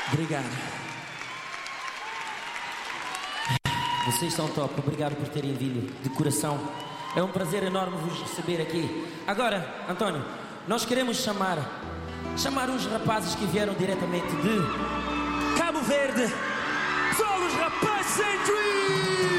Obrigado. Vocês são top. Obrigado por terem vindo de coração. É um prazer enorme vos receber aqui. Agora, António, nós queremos chamar uns rapazes que vieram diretamente de Cabo Verde. São os rapazes Century!